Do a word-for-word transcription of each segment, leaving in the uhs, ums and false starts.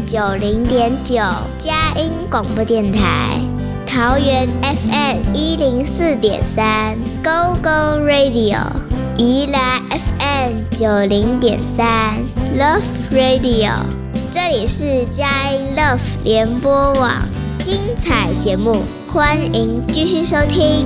九零点九佳音广播电台，桃园 F M 一零四点三 Go Go Radio， 宜兰 F M 九零点三 Love Radio， 这里是佳音 Love 联播网，精彩节目，欢迎继续收听。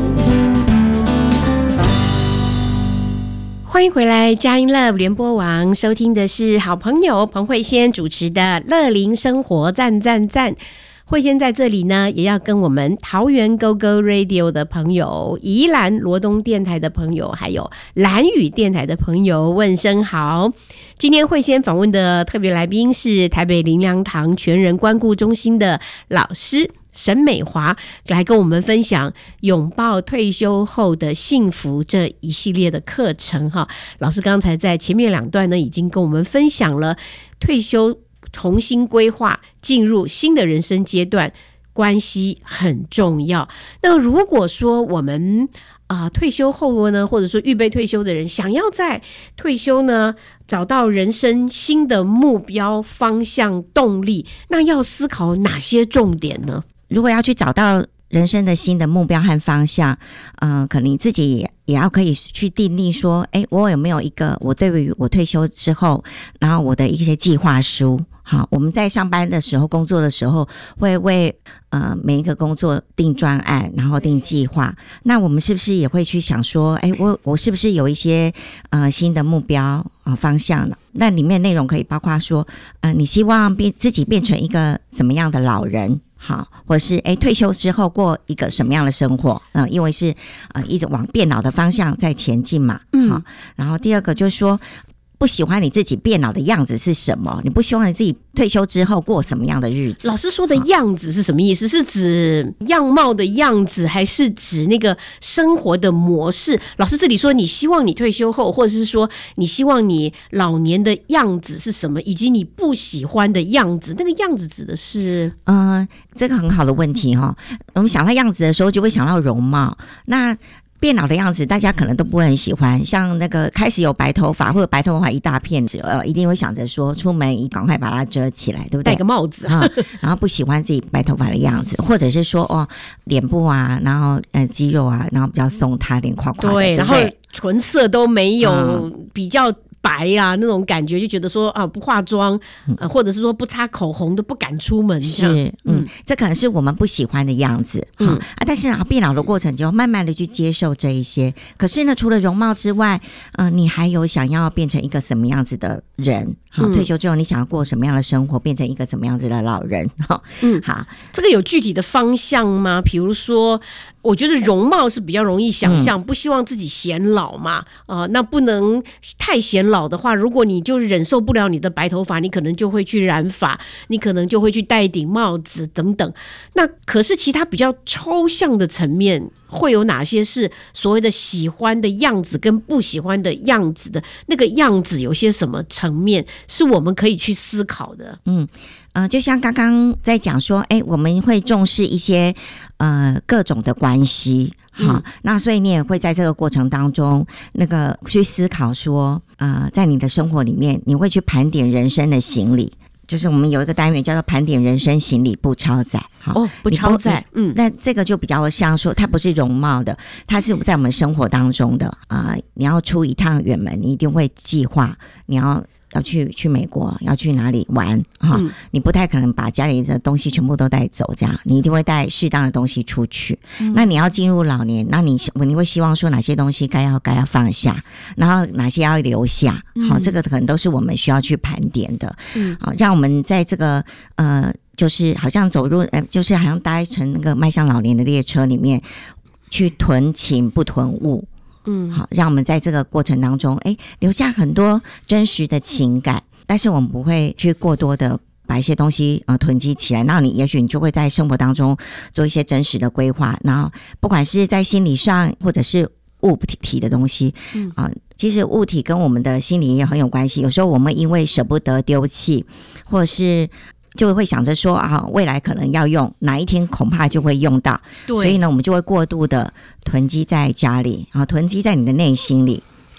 欢迎回来，佳音 Love 联播网，收听的是好朋友彭慧仙主持的乐龄生活赞赞赞。慧仙在这里呢，也要跟我们桃园 Go Go Radio 的朋友、宜兰罗东电台的朋友，还有兰屿电台的朋友问声好。今天慧仙访问的特别来宾是台北灵粮堂全人关顾中心的老师沈美华，来跟我们分享拥抱退休后的幸福这一系列的课程哈。老师刚才在前面两段呢，已经跟我们分享了退休重新规划，进入新的人生阶段，关系很重要。那如果说我们啊、呃、退休后呢，或者说预备退休的人，想要在退休呢找到人生新的目标、方向、动力，那要思考哪些重点呢？ 如果要去找到人生的新的目标和方向，呃，可能你自己也也要可以去定义说，哎，我有没有一个我对于我退休之后，然后我的一些计划书。好，我们在上班的时候、工作的时候，会为呃每一个工作定专案，然后定计划。那我们是不是也会去想说，哎，我我是不是有一些呃新的目标啊、呃、方向呢？那里面内容可以包括说，呃，你希望变自己变成一个怎么样的老人？好，或是诶退休之后过一个什么样的生活？嗯、呃，因为是呃一直往变老的方向在前进嘛。嗯，好。然后第二个就是说，不喜欢你自己变老的样子是什么？你不希望你自己退休之后过什么样的日子？ 老师说的样子是什么意思？是指样貌的样子，还是指那个生活的模式？老师这里说，你希望你退休后，或者是说你希望你老年的样子是什么，以及你不喜欢的样子，那个样子指的是？ 嗯、呃，这个很好的问题哈。我们想到样子的时候，就会想到容貌。那变老的样子，大家可能都不会很喜欢。像那个开始有白头发或者白头发一大片，呃，一定会想着说出门赶快把它遮起来，对不对？ 戴个帽子啊、嗯，然后不喜欢自己白头发的样子，或者是说哦，脸部啊，然后呃肌肉啊，然后比较松塌，脸垮垮的，对， 然后唇色都没有、嗯、比较白啊那种感觉，就觉得说啊不化妆、呃、或者是说不擦口红都不敢出门， 是嗯, 嗯，这可能是我们不喜欢的样子，嗯啊，但是啊变老的过程就慢慢的去接受这一些。可是呢，除了容貌之外，嗯、呃，你还有想要变成一个什么样子的人？好，退休之后你想要过什么样的生活，变成一个什么样子的老人？好， 嗯，好，这个有具体的方向吗？比如说，我觉得容貌是比较容易想象，嗯、不希望自己显老嘛，呃，那不能太显老的话，如果你就忍受不了你的白头发，你可能就会去染发，你可能就会去戴一顶帽子等等。那可是其他比较抽象的层面，会有哪些是所谓的喜欢的样子跟不喜欢的样子的？那个样子有些什么层面是我们可以去思考的？ 嗯，呃，就像刚刚在讲说，哎，我们会重视一些呃各种的关系。好、嗯，那所以你也会在这个过程当中，那个去思考说，呃，在你的生活里面，你会去盘点人生的行李。就是我们有一个单元叫做盘点人生行李不超载，好哦，不超载，嗯， 那这个就比较像说，它不是容貌的，它是在我们生活当中的啊、呃。你要出一趟远门，你一定会计划，你要要去去美国，要去哪里玩哈、嗯？你不太可能把家里的东西全部都带走，这样你一定会带适当的东西出去。嗯、那你要进入老年，那你你会希望说哪些东西该要该要放下，然后哪些要留下？好、嗯，这个可能都是我们需要去盘点的。嗯，好，让我们在这个呃，就是好像走入呃，就是好像搭乘那个迈向老年的列车里面，去囤情不囤物。嗯，好，让我们在这个过程当中，哎，留下很多真实的情感，但是我们不会去过多的把一些东西呃囤积起来。那你也许你就会在生活当中做一些真实的规划，然后不管是在心理上或者是物体的东西，嗯啊、呃，其实物体跟我们的心理也很有关系。有时候我们因为舍不得丢弃，或者是就会想着说啊，未来可能要用，哪一天恐怕就会用到，所以呢，我们就会过度的囤积在家里啊，囤积在你的内心里。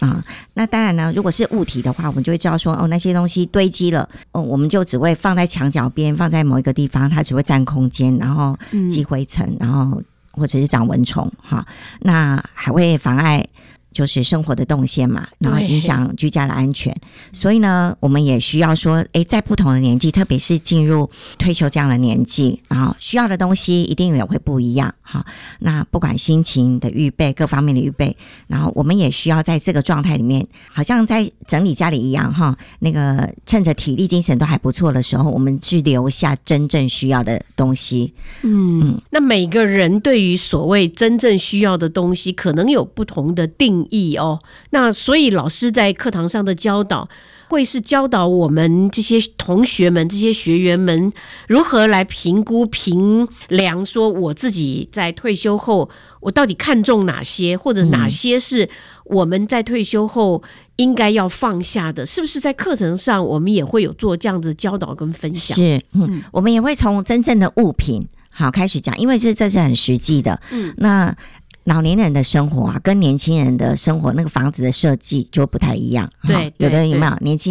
啊。那当然呢，如果是物体的话，我们就会知道说，哦，那些东西堆积了，哦，我们就只会放在墙角边，放在某一个地方，它只会占空间，然后积灰尘，嗯、然后或者是长蚊虫哈，那还会妨碍就是生活的动线嘛，然后影响居家的安全。所以呢，我们也需要说，诶，在不同的年纪，特别是进入退休这样的年纪，然后需要的东西一定也会不一样哈。那不管心情的预备，各方面的预备，然后我们也需要在这个状态里面，好像在整理家里一样哈。那个趁着体力精神都还不错的时候，我们去留下真正需要的东西。 嗯，嗯那每个人对于所谓真正需要的东西，可能有不同的定义哦。那所以老师在课堂上的教导，会是教导我们这些同学们、这些学员们如何来评估、评量，说我自己在退休后，我到底看重哪些，或者哪些是我们在退休后应该要放下的？是不是在课程上我们也会有做这样子教导跟分享？ 是，嗯，嗯我们也会从真正的物品好开始讲，因为是这是很实际的。嗯，那老年人的生活啊，跟年轻人的生活那个房子的设计就不太一样。 对， 有的有没有年轻